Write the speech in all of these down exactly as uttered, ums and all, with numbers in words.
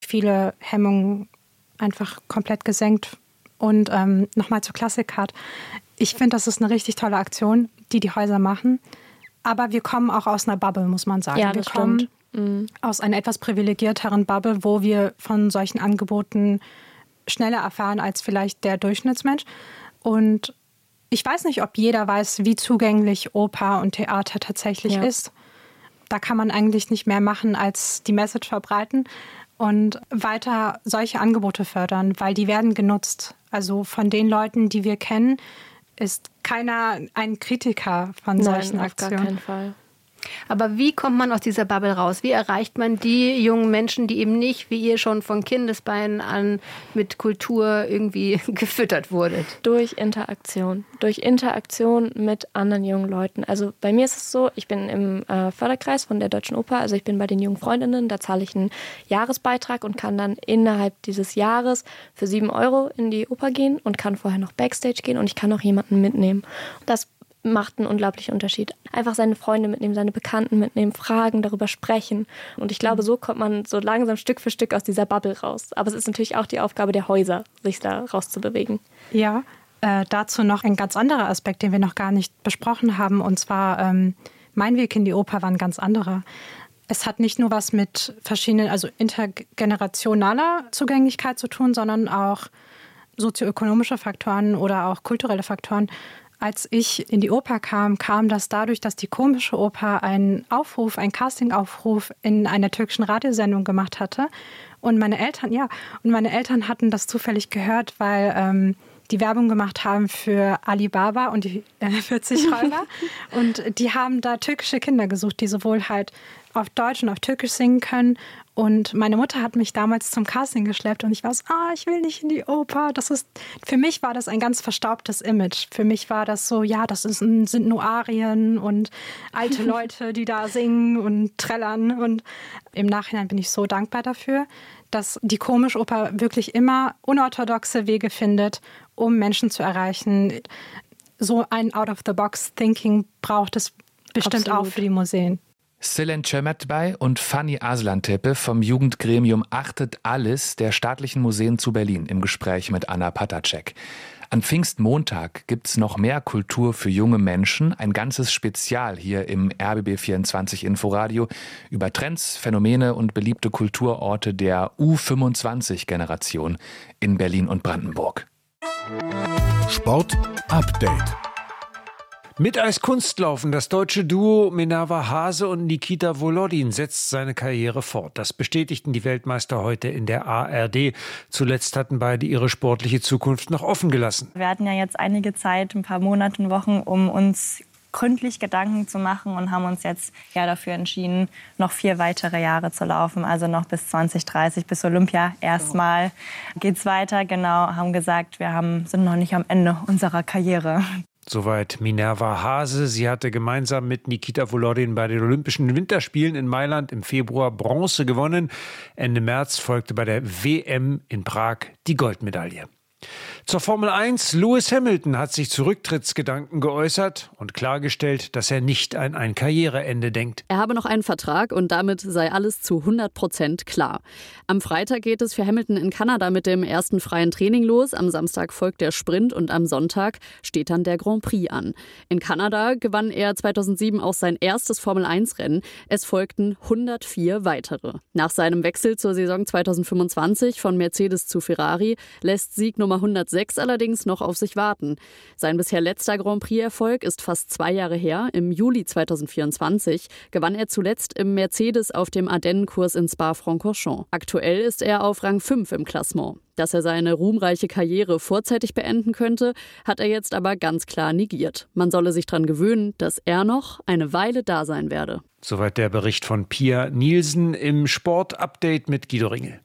viele Hemmungen einfach komplett gesenkt. Und ähm, nochmal zur Classic-Card. Ich finde, das ist eine richtig tolle Aktion, die die Häuser machen. Aber wir kommen auch aus einer Bubble, muss man sagen. Ja, wir das kommen stimmt. Mhm. aus einer etwas privilegierteren Bubble, wo wir von solchen Angeboten schneller erfahren als vielleicht der Durchschnittsmensch. Und ich weiß nicht, ob jeder weiß, wie zugänglich Oper und Theater tatsächlich ja. ist. Da kann man eigentlich nicht mehr machen, als die Message verbreiten und weiter solche Angebote fördern, weil die werden genutzt. Also von den Leuten, die wir kennen, ist keiner ein Kritiker von Nein, solchen auf Aktionen. Gar keinen Fall. Aber wie kommt man aus dieser Bubble raus? Wie erreicht man die jungen Menschen, die eben nicht, wie ihr schon von Kindesbeinen an, mit Kultur irgendwie gefüttert wurdet? Durch Interaktion. Durch Interaktion mit anderen jungen Leuten. Also bei mir ist es so, ich bin im äh, Förderkreis von der Deutschen Oper, also ich bin bei den jungen Freundinnen, da zahle ich einen Jahresbeitrag und kann dann innerhalb dieses Jahres für sieben Euro in die Oper gehen und kann vorher noch Backstage gehen und ich kann auch jemanden mitnehmen. Das macht einen unglaublichen Unterschied. Einfach seine Freunde mitnehmen, seine Bekannten mitnehmen, fragen, darüber sprechen. Und ich glaube, so kommt man so langsam Stück für Stück aus dieser Bubble raus. Aber es ist natürlich auch die Aufgabe der Häuser, sich da rauszubewegen. Ja, äh, dazu noch ein ganz anderer Aspekt, den wir noch gar nicht besprochen haben. Und zwar, ähm, mein Weg in die Oper war ein ganz anderer. Es hat nicht nur was mit verschiedenen, also intergenerationaler Zugänglichkeit zu tun, sondern auch sozioökonomische Faktoren oder auch kulturelle Faktoren. Als ich in die Oper kam, kam das dadurch, dass die Komische Oper einen Aufruf, einen Castingaufruf in einer türkischen Radiosendung gemacht hatte. Und meine Eltern, ja, und meine Eltern hatten das zufällig gehört, weil ähm, die Werbung gemacht haben für Alibaba und die äh, vierzig Räuber. Und die haben da türkische Kinder gesucht, die sowohl halt auf Deutsch und auf Türkisch singen können. Und meine Mutter hat mich damals zum Casting geschleppt und ich war so, ah, ich will nicht in die Oper. Das ist, für mich war das ein ganz verstaubtes Image. Für mich war das so, ja, das ist, sind nur Arien und alte Leute, die da singen und trällern. Und im Nachhinein bin ich so dankbar dafür, dass die Komischoper wirklich immer unorthodoxe Wege findet, um Menschen zu erreichen. So ein Out-of-the-Box-Thinking braucht es bestimmt Absolut. Auch für die Museen. Selen Cemetbay und Fanny Aslantepe vom Jugendgremium Achtet Alles der staatlichen Museen zu Berlin im Gespräch mit Anna Patacek. An Pfingstmontag gibt's noch mehr Kultur für junge Menschen, ein ganzes Spezial hier im R B B vierundzwanzig Inforadio über Trends, Phänomene und beliebte Kulturorte der U fünfundzwanzig-Generation in Berlin und Brandenburg. Sport Update. Mit Eiskunstlaufen, das deutsche Duo Minerva Hase und Nikita Volodin setzt seine Karriere fort. Das bestätigten die Weltmeister heute in der A R D. Zuletzt hatten beide ihre sportliche Zukunft noch offen gelassen. Wir hatten ja jetzt einige Zeit, ein paar Monate, Wochen, um uns gründlich Gedanken zu machen und haben uns jetzt ja dafür entschieden, noch vier weitere Jahre zu laufen. Also noch bis zwanzig dreißig, bis Olympia erstmal geht's weiter. Genau, haben gesagt, wir haben, sind noch nicht am Ende unserer Karriere. Soweit Minerva Hase. Sie hatte gemeinsam mit Nikita Volodin bei den Olympischen Winterspielen in Mailand im Februar Bronze gewonnen. Ende März folgte bei der W M in Prag die Goldmedaille. Zur Formel eins. Lewis Hamilton hat sich zu Rücktrittsgedanken geäußert und klargestellt, dass er nicht an ein Karriereende denkt. Er habe noch einen Vertrag und damit sei alles zu hundert Prozent klar. Am Freitag geht es für Hamilton in Kanada mit dem ersten freien Training los. Am Samstag folgt der Sprint und am Sonntag steht dann der Grand Prix an. In Kanada gewann er zweitausendsieben auch sein erstes Formel eins Rennen. Es folgten hundertvier weitere. Nach seinem Wechsel zur Saison zweitausendfünfundzwanzig von Mercedes zu Ferrari lässt Sieg Nummer hundertsechs allerdings noch auf sich warten. Sein bisher letzter Grand Prix-Erfolg ist fast zwei Jahre her. Im Juli zweitausendvierundzwanzig gewann er zuletzt im Mercedes auf dem Ardennenkurs in Spa-Francorchamps. Aktuell ist er auf Rang fünf im Klassement. Dass er seine ruhmreiche Karriere vorzeitig beenden könnte, hat er jetzt aber ganz klar negiert. Man solle sich daran gewöhnen, dass er noch eine Weile da sein werde. Soweit der Bericht von Pia Nielsen im Sport-Update mit Guido Ringel.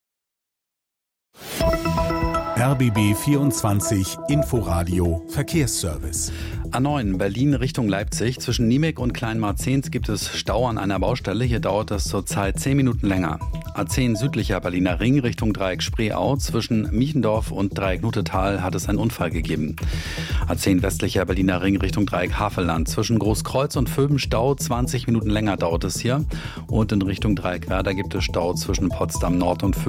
R B B vierundzwanzig Inforadio Verkehrsservice. A neun Berlin Richtung Leipzig. Zwischen Niemek und Kleinmarzehns gibt es Stau an einer Baustelle. Hier dauert es zurzeit zehn Minuten länger. A zehn südlicher Berliner Ring Richtung Dreieck Spreeau. Zwischen Miechendorf und Dreieck Nutetal hat es einen Unfall gegeben. A zehn westlicher Berliner Ring Richtung Dreieck Havelland. Zwischen Großkreuz und Vöben Stau. zwanzig Minuten länger dauert es hier. Und in Richtung Dreieck Werder gibt es Stau zwischen Potsdam Nord und Vöben.